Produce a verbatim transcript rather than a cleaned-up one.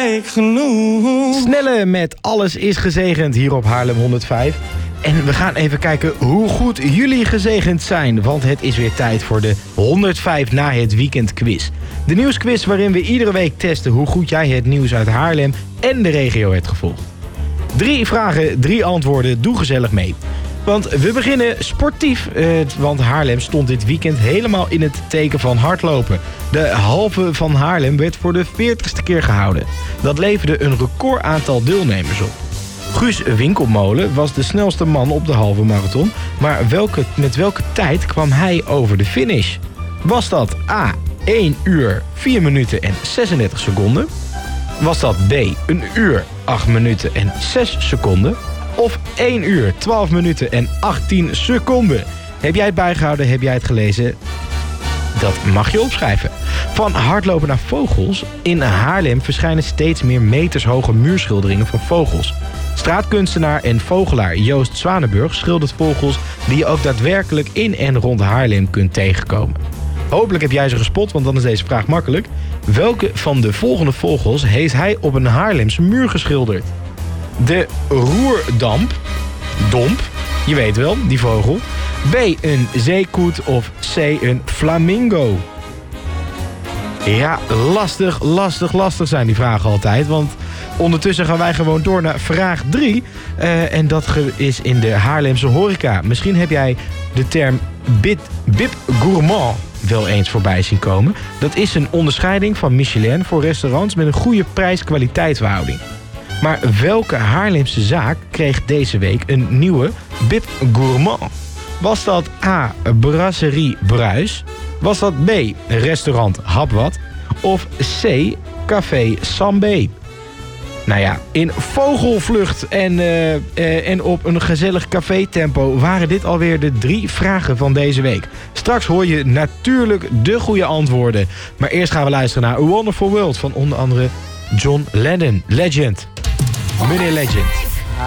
rijk genoeg. Snelle met Alles is gezegend hier op Haarlem honderdvijf. En we gaan even kijken hoe goed jullie gezegend zijn. Want het is weer tijd voor de honderdvijf na het weekend quiz. De nieuwsquiz waarin we iedere week testen hoe goed jij het nieuws uit Haarlem en de regio hebt gevolgd. Drie vragen, drie antwoorden. Doe gezellig mee. Want we beginnen sportief, eh, want Haarlem stond dit weekend helemaal in het teken van hardlopen. De halve van Haarlem werd voor de veertigste keer gehouden. Dat leverde een record aantal deelnemers op. Guus Winkelmolen was de snelste man op de halve marathon, maar welke, met welke tijd kwam hij over de finish? Was dat A, één uur, vier minuten en zesendertig seconden? Was dat B, een uur, acht minuten en zes seconden? Of één uur, twaalf minuten en achttien seconden? Heb jij het bijgehouden? Heb jij het gelezen? Dat mag je opschrijven. Van hardlopen naar vogels. In Haarlem verschijnen steeds meer metershoge muurschilderingen van vogels. Straatkunstenaar en vogelaar Joost Zwanenburg schildert vogels die je ook daadwerkelijk in en rond Haarlem kunt tegenkomen. Hopelijk heb jij ze gespot, want dan is deze vraag makkelijk. Welke van de volgende vogels heeft hij op een Haarlemse muur geschilderd? De roerdamp, domp, je weet wel, die vogel. B, een zeekoet of C, een flamingo. Ja, lastig, lastig, lastig zijn die vragen altijd. Want ondertussen gaan wij gewoon door naar vraag drie. Uh, en dat is in de Haarlemse horeca. Misschien heb jij de term bib, bib gourmand wel eens voorbij zien komen. Dat is een onderscheiding van Michelin voor restaurants met een goede prijs-kwaliteitsverhouding. Maar welke Haarlemse zaak kreeg deze week een nieuwe bib gourmand? Was dat A, Brasserie Bruis? Was dat B, restaurant Hapwat? Of C, Café Sambé? Nou ja, in vogelvlucht en, uh, uh, en op een gezellig café-tempo waren dit alweer de drie vragen van deze week. Straks hoor je natuurlijk de goede antwoorden. Maar eerst gaan we luisteren naar A Wonderful World van onder andere John Lennon. Legend. Meneer Legend.